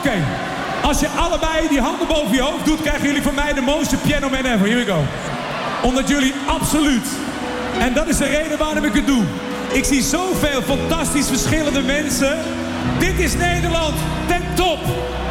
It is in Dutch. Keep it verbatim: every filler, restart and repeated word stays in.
Okay. Als je allebei die handen boven je hoofd doet, krijgen jullie van mij de mooiste piano man ever. Here we go. Omdat jullie absoluut... En dat is de reden waarom ik het doe. Ik zie zoveel fantastisch verschillende mensen. Dit is Nederland ten top.